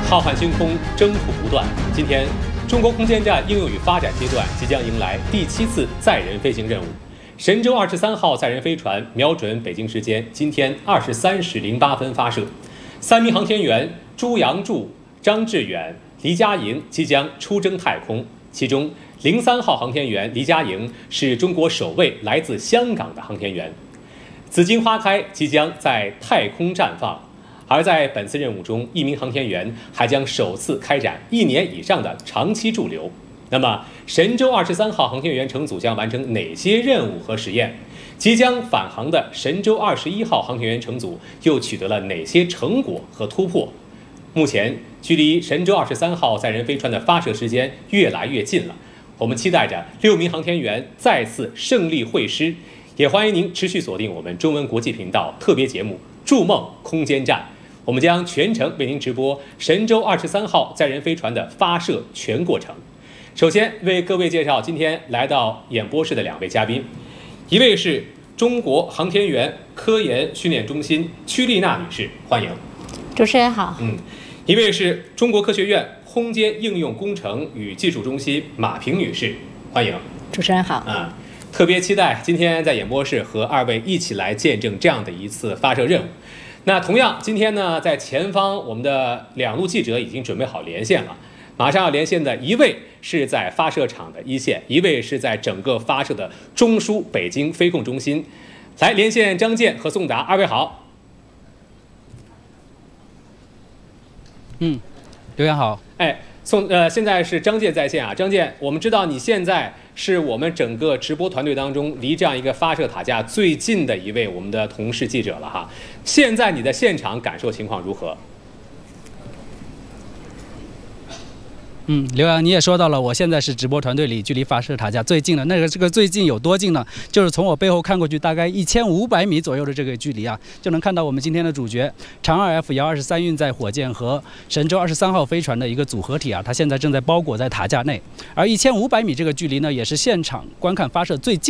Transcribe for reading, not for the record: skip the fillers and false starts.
浩瀚星空，征途不断。今天，中国空间站应用与发展阶段即将迎来第7次载人飞行任务。神舟23号载人飞船瞄准北京时间今天23时08分发射，3名航天员朱杨柱、张志远、黎佳莹即将出征太空。其中03号航天员黎佳莹是中国首位来自香港的航天员。紫荆花开即将在太空绽放。而在本次任务中，1名航天员还将首次开展1年以上的长期驻留。那么，神舟23号航天员乘组将完成哪些任务和实验？即将返航的神舟21号航天员乘组又取得了哪些成果和突破？目前，距离神舟23号载人飞船的发射时间越来越近了。我们期待着6名航天员再次胜利会师，也欢迎您持续锁定我们中文国际频道特别节目《筑梦空间站》。我们将全程为您直播神舟23号载人飞船的发射全过程。首先为各位介绍今天来到演播室的2位嘉宾，一位是中国航天员科研训练中心曲丽娜女士，欢迎。 主持人好。 一位是中国科学院空间应用工程与技术中心马平女士，欢迎。 主持人好。 特别期待今天在演播室和2位一起来见证这样的一次发射任务。那同样，今天呢，在前方我们的2路记者已经准备好连线了。马上要连线的一位是在发射场的一线，一位是在整个发射的中枢北京飞控中心。来连线张健和宋达，2位好。 刘洋好。 现在是张健在线啊。张健，我们知道你现在是我们整个直播团队当中离这样一个发射塔架最近的一位我们的同事记者了哈。现在你的现场感受情况如何？ 刘洋，你也说到了，我现在是直播团队里距离发射塔架最近的。这个最近有多近呢？就是从我背后看过去，大概1500米左右的这个距离啊，就能看到我们今天的主角长2 F 遥23运载火箭和神舟23号飞船的一个组合体啊，它现在正在包裹在塔架内。而1500米这个距离呢，也是现场观看发射最近